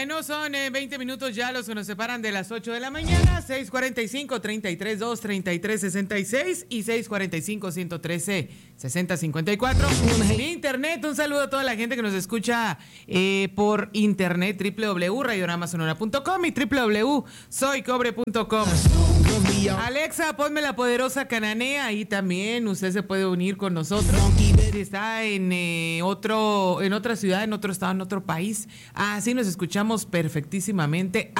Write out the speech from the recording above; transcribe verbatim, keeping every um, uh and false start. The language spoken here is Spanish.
Bueno, son eh, veinte minutos ya los que nos separan de las ocho de la mañana. seis cuarenta y cinco, treinta y tres, dos, treinta y tres, sesenta y seis y seis cuarenta y cinco, ciento trece, sesenta, cincuenta y cuatro. Internet, un saludo a toda la gente que nos escucha eh, por internet, doble u doble u doble u punto radiorama sonora punto com y doble u doble u doble u punto soy cobre punto com. Alexa, ponme la poderosa Cananea, ahí también usted se puede unir con nosotros. Si está en eh, otro, en otra ciudad, en otro estado, en otro país, así nos escuchamos perfectísimamente.